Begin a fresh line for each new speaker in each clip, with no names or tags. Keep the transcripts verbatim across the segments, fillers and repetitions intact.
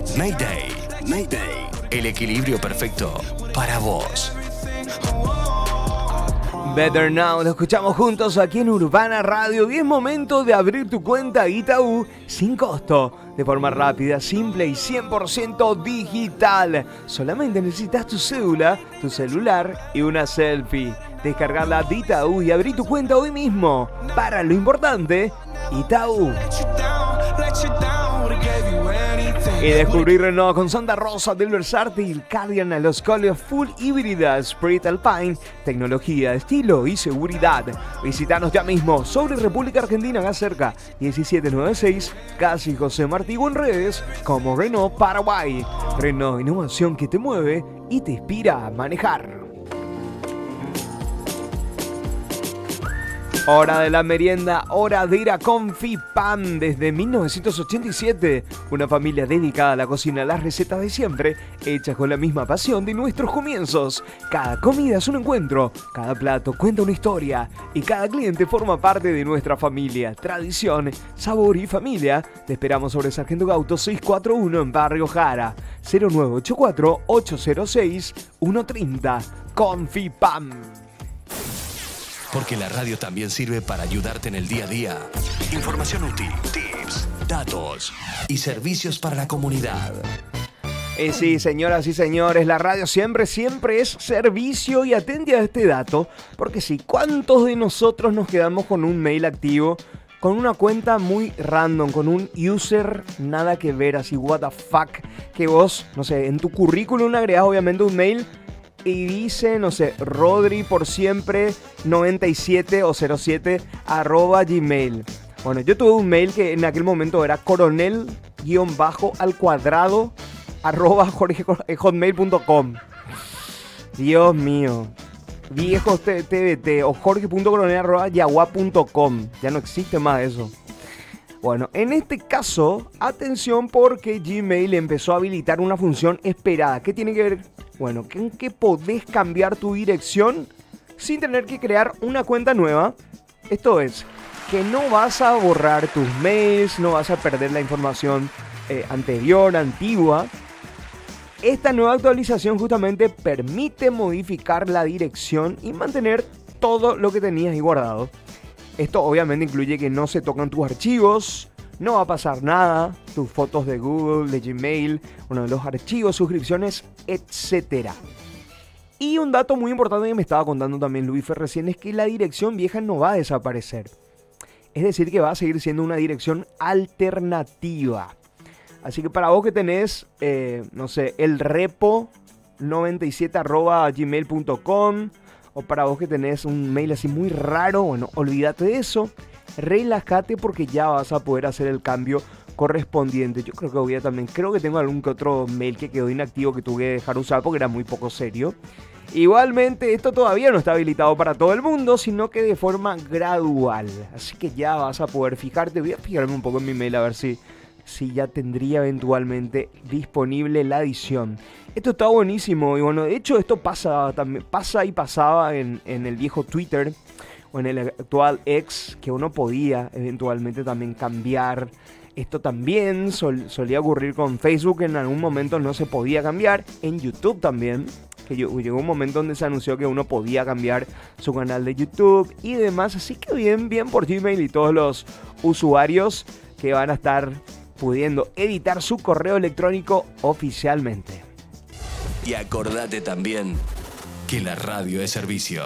Mayday. Mayday. El equilibrio perfecto para vos.
Better Now, lo escuchamos juntos aquí en Urbana Radio y es momento de abrir tu cuenta Itaú sin costo, de forma rápida, simple y cien por ciento digital. Solamente necesitas tu cédula, tu celular y una selfie. Descargarla de Itaú y abrir tu cuenta hoy mismo. Para lo importante, Itaú. Y descubrir Renault con Santa Rosa del Versátil, Cardigan a los Coleos Full Híbrida, Spirit Alpine, tecnología, estilo y seguridad. Visítanos ya mismo sobre República Argentina, acá cerca, diecisiete noventa y seis, casi José Martí, en redes como Renault Paraguay. Renault, innovación que te mueve y te inspira a manejar. Hora de la merienda, hora de ir a Confipam. Desde mil novecientos ochenta y siete, una familia dedicada a la cocina, a las recetas de siempre, hechas con la misma pasión de nuestros comienzos. Cada comida es un encuentro, cada plato cuenta una historia y cada cliente forma parte de nuestra familia. Tradición, sabor y familia. Te esperamos sobre Sargento Gauto seiscientos cuarenta y uno en Barrio Jara. cero nueve ocho cuatro, ocho cero seis, uno tres cero. Confipam.
Porque la radio también sirve para ayudarte en el día a día. Información útil, tips, datos y servicios para la comunidad.
Eh, sí, señoras y señores, la radio siempre, siempre es servicio y atente a este dato. Porque sí, ¿cuántos de nosotros nos quedamos con un mail activo? Con una cuenta muy random, con un user nada que ver, así, what the fuck. Que vos, no sé, en tu currículum agregás obviamente un mail y dice, no sé, Rodri por siempre noventa y siete o cero siete arroba gmail. Bueno, yo tuve un mail que en aquel momento era coronel guión bajo al cuadrado arroba hotmail punto com. Dios mío. Viejos T V T o jorge.coronel arroba yahua punto com. Ya no existe más eso. Bueno, en este caso, atención porque Gmail empezó a habilitar una función esperada. ¿Qué tiene que ver? Bueno, en que podés cambiar tu dirección sin tener que crear una cuenta nueva. Esto es, que no vas a borrar tus mails, no vas a perder la información eh, anterior, antigua. Esta nueva actualización justamente permite modificar la dirección y mantener todo lo que tenías ahí guardado. Esto obviamente incluye que no se tocan tus archivos, no va a pasar nada, tus fotos de Google, de Gmail, uno de los archivos, suscripciones, etcétera. Y un dato muy importante que me estaba contando también Luis Fer recién es que la dirección vieja no va a desaparecer. Es decir, que va a seguir siendo una dirección alternativa. Así que para vos que tenés, eh, no sé, el repo noventa y siete arroba gmail punto com, o para vos que tenés un mail así muy raro, bueno, olvídate de eso, relájate porque ya vas a poder hacer el cambio correspondiente. Yo creo que voy a también, creo que tengo algún que otro mail que quedó inactivo que tuve que dejar usar porque era muy poco serio. Igualmente, esto todavía no está habilitado para todo el mundo, sino que de forma gradual. Así que ya vas a poder fijarte, voy a fijarme un poco en mi mail a ver si... si ya tendría eventualmente disponible la edición. Esto está buenísimo y bueno, de hecho esto pasa, también, pasa y pasaba en, en el viejo Twitter o en el actual X, que uno podía eventualmente también cambiar. Esto también sol, solía ocurrir con Facebook, en algún momento no se podía cambiar, en YouTube también, que llegó un momento donde se anunció que uno podía cambiar su canal de YouTube y demás, así que bien, bien por Gmail y todos los usuarios que van a estar pudiendo editar su correo electrónico oficialmente.
Y acordate también que la radio es servicio.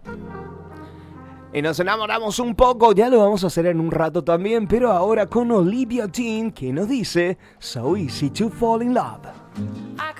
Y nos enamoramos un poco, ya lo vamos a hacer en un rato también, pero ahora con Olivia Dean, que nos dice So Easy to Fall in Love.